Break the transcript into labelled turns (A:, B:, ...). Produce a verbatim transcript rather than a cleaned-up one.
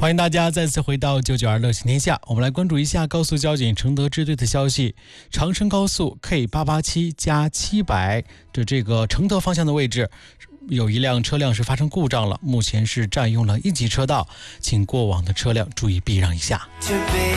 A: 欢迎大家再次回到九九二乐行天下，我们来关注一下高速交警承德支队的消息。长深高速 K 八八七加七百的这个承德方向的位置，有一辆车辆是发生故障了，目前是占用了一级车道，请过往的车辆注意避让一下。